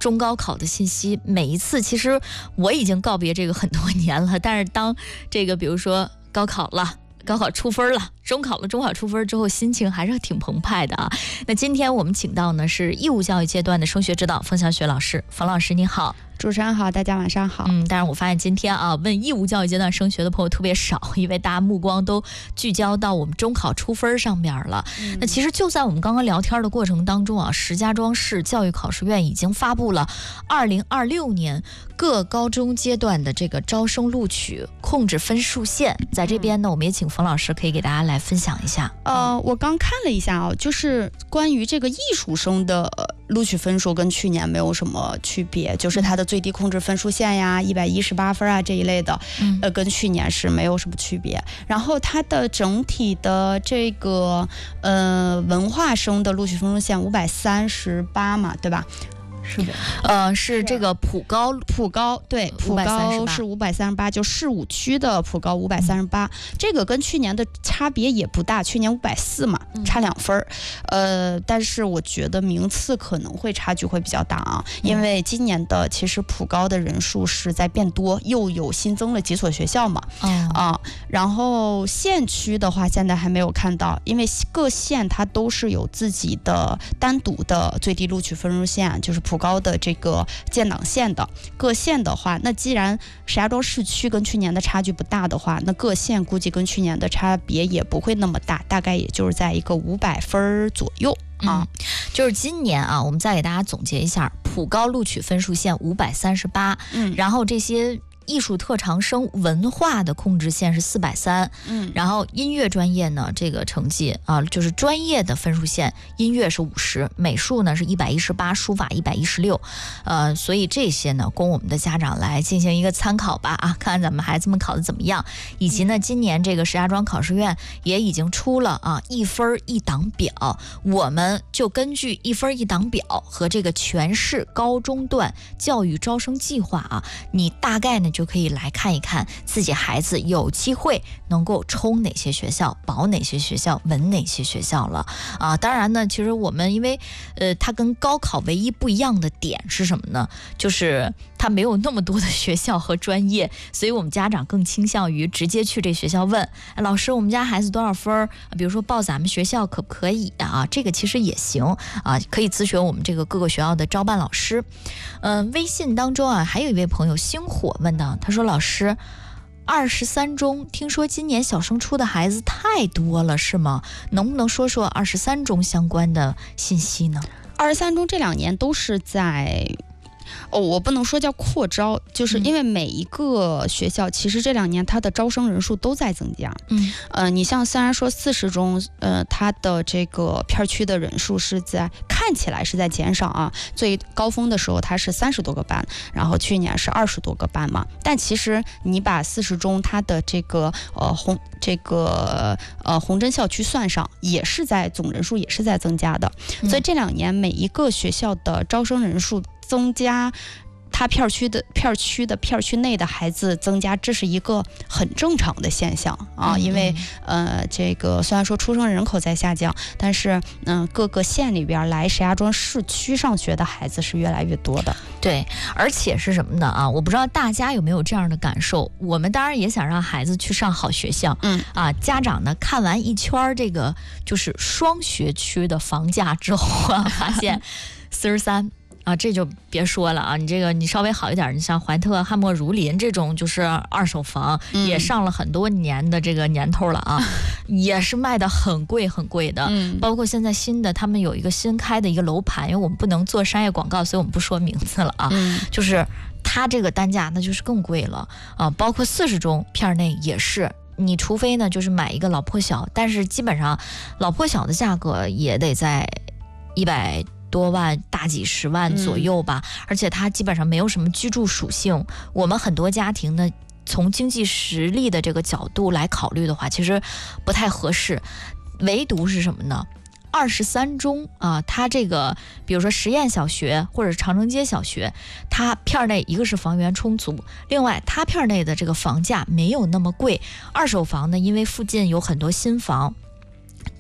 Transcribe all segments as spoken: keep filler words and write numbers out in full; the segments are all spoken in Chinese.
中高考的信息。每一次其实我已经告别这个很多年了，但是当这个比如说高考了，高考出分了，中考了，中考出分之后，心情还是挺澎湃的啊。那今天我们请到呢是义务教育阶段的升学指导冯小雪老师，冯老师你好。 主持人好，大家晚上好。 嗯，但是我发现今天啊，问义务教育阶段升学的朋友特别少，因为大家目光都聚焦到我们中考出分上面了。嗯、那其实就在我们刚刚聊天的过程当中啊，石家庄市教育考试院已经发布了二零二六年各高中阶段的这个招生录取控制分数线。在这边呢，我们也请冯老师可以给大家来分享一下。 呃，我刚看了一下啊，就是关于这个艺术生的录取分数跟去年没有什么区别，就是它的最低控制分数线呀，一百一十八分啊这一类的，呃，跟去年是没有什么区别。然后它的整体的这个呃文化生的录取分数线五百三十八嘛，对吧？是的， 呃，是这个普高， 普高对，普高是五百三十八，就市五区的普高五百三十八，这个跟去年的差别也不大，去年五百四嘛，差两分、嗯、呃，但是我觉得名次可能会差距会比较大啊，因为今年的其实普高的人数是在变多，又有新增了几所学校嘛，嗯、啊，然后县区的话现在还没有看到，因为各县它都是有自己的单独的最低录取分数线，就是普高的这个建档线的。各县的话，那既然石家庄市区跟去年的差距不大的话，那各县估计跟去年的差别也不会那么大，大概也就是在一个五百分左右啊、嗯。 就是今年啊，我们再给大家总结一下，普高录取分数线五百三十八，嗯，然后这些艺术特长生文化的控制线是四百三，嗯，然后音乐专业呢，这个成绩啊，就是专业的分数线，音乐是五十，美术呢是一百一十八，书法一百一十六，呃，所以这些呢，供我们的家长来进行一个参考吧啊，看看咱们孩子们考得怎么样，以及呢，今年这个石家庄考试院也已经出了啊一分一档表，我们就根据一分一档表和这个全市高中段教育招生计划啊，你大概呢就可以来看一看自己孩子有机会能够冲哪些学校，保哪些学校，稳哪些学校了啊！当然呢，其实我们因为呃，它跟高考唯一不一样的点是什么呢？就是它没有那么多的学校和专业，所以我们家长更倾向于直接去这学校问，哎，老师，我们家孩子多少分？比如说报咱们学校可不可以啊？这个其实也行啊，可以咨询我们这个各个学校的招办老师。嗯、呃，微信当中啊，还有一位朋友星火问到，他说：“老师，二十三中听说今年小升初的孩子太多了，是吗？能不能说说二十三中相关的信息呢？” 二十三中这两年都是在。哦，我不能说叫扩招，就是因为每一个学校、嗯、其实这两年它的招生人数都在增加。嗯，呃，你像虽然说四十中，呃，它的这个片区的人数是在看起来是在减少啊，最高峰的时候它是三十多个班，然后去年是二十多个班嘛。但其实你把四十中它的这个呃红这个呃红针校区算上，也是在总人数也是在增加的。嗯、所以这两年每一个学校的招生人数增加，它片区的片区的片区内的孩子增加，这是一个很正常的现象啊。因为呃，这个虽然说出生人口在下降，但是嗯、呃，各个县里边来石家庄市区上学的孩子是越来越多的。 对，而且是什么呢啊？我不知道大家有没有这样的感受。我们当然也想让孩子去上好学校，嗯啊，家长呢看完一圈这个就是双学区的房价之后啊，发现四十三。啊，这就别说了啊！你这个你稍微好一点，你像怀特、汉默、儒林这种就是二手房，嗯、也上了很多年的这个年头了啊，也是卖的很贵很贵的。嗯，包括现在新的，他们有一个新开的一个楼盘，因为我们不能做商业广告，所以我们不说名字了啊。嗯，就是它这个单价那就是更贵了啊！包括四十中片内也是。你除非呢，就是买一个老破小，但是基本上老破小的价格也得在一百。多万大几十万左右吧、嗯、而且它基本上没有什么居住属性，我们很多家庭呢从经济实力的这个角度来考虑的话其实不太合适，唯独是什么呢，二十三中啊，它这个比如说实验小学或者长城街小学，它片内一个是房源充足，另外它片内的这个房价没有那么贵，二手房呢因为附近有很多新房，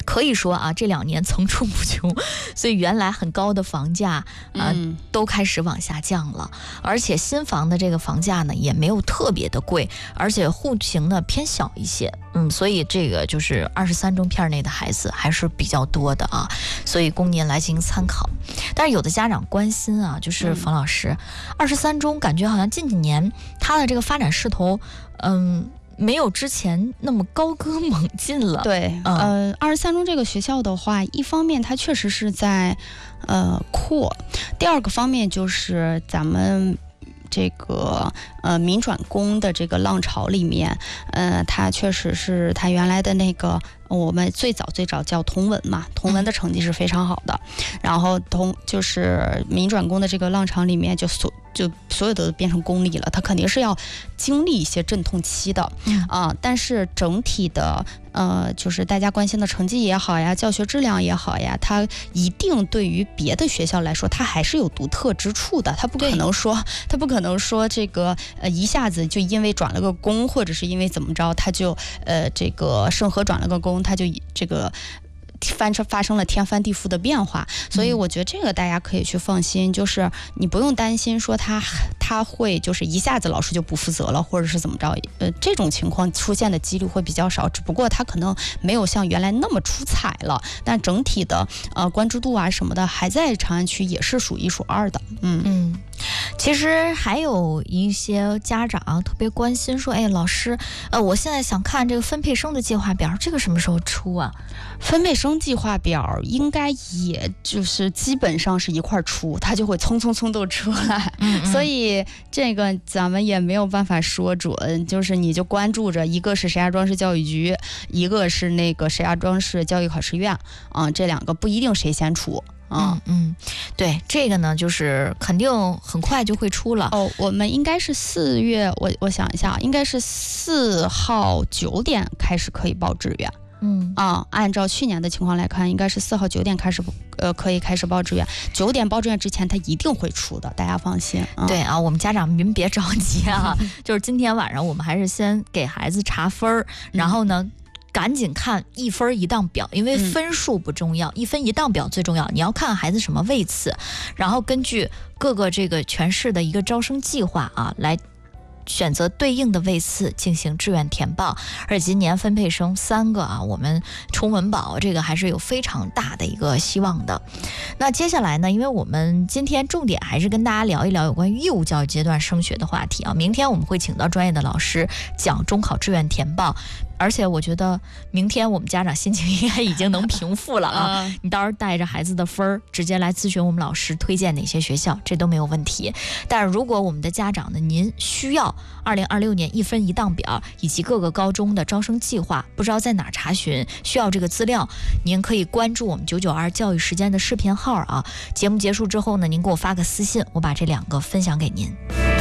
可以说啊，这两年层出不穷，所以原来很高的房价啊、呃嗯、 都开始往下降了，而且新房的这个房价呢也没有特别的贵，而且户型呢偏小一些，嗯，所以这个就是二十三中片内的孩子还是比较多的啊，所以供您来进行参考。但是有的家长关心啊，就是冯老师，二十三中感觉好像近几年它的这个发展势头，嗯。没有之前那么高歌猛进了。 对，嗯、呃，二十三中这个学校的话，一方面它确实是在呃扩，第二个方面就是咱们这个呃民转公的这个浪潮里面，呃，它确实是它原来的那个我们最早最早叫同文嘛，同文的成绩是非常好的，嗯、然后同就是民转公的这个浪潮里面就所。就所有的都变成公立了，它肯定是要经历一些阵痛期的，嗯啊，但是整体的呃，就是大家关心的成绩也好呀，教学质量也好呀，它一定对于别的学校来说，它还是有独特之处的。它不可能说，它不可能说这个呃一下子就因为转了个公，或者是因为怎么着，它就呃这个盛和转了个公，它就这个。翻发生了天翻地覆的变化，所以我觉得这个大家可以去放心，就是你不用担心说他他会就是一下子老师就不负责了，或者是怎么着，呃，这种情况出现的几率会比较少，只不过他可能没有像原来那么出彩了，但整体的呃关注度啊什么的还在长安区也是数一数二的。嗯嗯，其实还有一些家长特别关心说，哎，老师，呃，我现在想看这个分配生的计划表，这个什么时候出啊？ 分配生计划表应该也就是基本上是一块出，它就会匆匆匆都出来，嗯嗯，所以这个咱们也没有办法说准，就是你就关注着，一个是石家庄市教育局，一个是那个石家庄市教育考试院啊、呃，这两个不一定谁先出。 嗯嗯，对，这个呢，就是肯定很快就会出了哦。我们应该是四月，我我想一下，应该是四号九点开始可以报志愿。嗯啊，按照去年的情况来看，应该是四号九点开始，呃，可以开始报志愿。九点报志愿之前，它一定会出的，大家放心。 嗯、对啊，我们家长您别着急啊，就是今天晚上我们还是先给孩子查分儿，然后呢。嗯赶紧看一分一档表，因为分数不重要，嗯、一分一档表最重要。你要看孩子什么位次，然后根据各个这个全市的一个招生计划啊，来选择对应的位次进行志愿填报。而今年分配生三个啊，我们崇文保这个还是有非常大的一个希望的。那接下来呢，因为我们今天重点还是跟大家聊一聊有关于义务教育阶段升学的话题啊。明天我们会请到专业的老师讲中考志愿填报。而且我觉得明天我们家长心情应该已经能平复了啊！你到时候带着孩子的分儿，直接来咨询我们老师推荐哪些学校，这都没有问题。但是如果我们的家长呢，您需要二零二六年一分一档表以及各个高中的招生计划，不知道在哪儿查询，需要这个资料，您可以关注我们九九二教育时间的视频号啊。节目结束之后呢，您给我发个私信，我把这两个分享给您。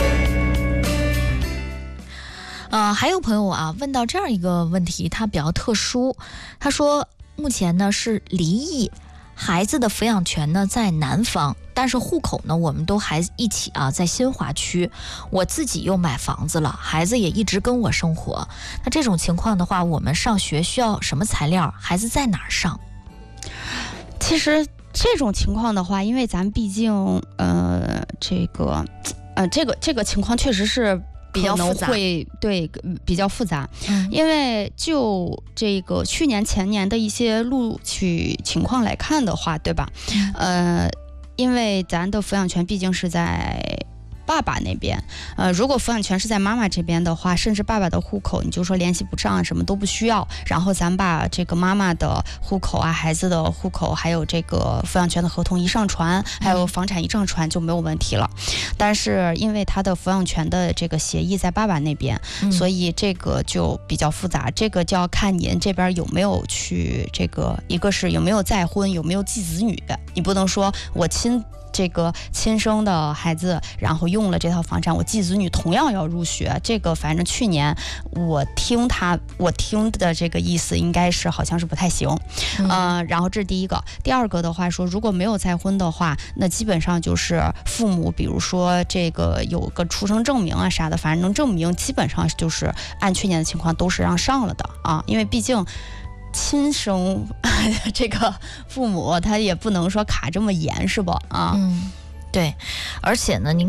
呃，还有朋友啊问到这样一个问题，他比较特殊，他说目前呢是离异，孩子的抚养权呢在南方，但是户口呢我们都还一起啊在新华区，我自己又买房子了，孩子也一直跟我生活，那这种情况的话，我们上学需要什么材料？孩子在哪儿上？ 其实这种情况的话，因为咱毕竟呃这个呃这个这个情况确实是。 比较复杂， 会对比较复杂、嗯，因为就这个去年前年的一些录取情况来看的话，对吧？嗯、呃，因为咱的抚养权毕竟是在爸爸那边，呃，如果抚养权是在妈妈这边的话，甚至爸爸的户口，你就说联系不上啊，什么都不需要，然后咱把这个妈妈的户口啊、孩子的户口，还有这个抚养权的合同一上传，还有房产一上传就没有问题了。但是因为他的抚养权的这个协议在爸爸那边，嗯、所以这个就比较复杂，这个就要看您这边有没有去这个，一个是有没有再婚，有没有继子女，你不能说我亲。这个亲生的孩子，然后用了这套房产，我继子女同样要入学。这个反正去年我听他，我听的这个意思应该是好像是不太行，嗯、呃，然后这是第一个。第二个的话说，如果没有再婚的话，那基本上就是父母，比如说这个有个出生证明啊啥的，反正能证明，基本上就是按去年的情况都是让上了的啊，因为毕竟。 亲生这个父母，他也不能说卡这么严，是不啊？ 嗯，对，而且呢，您。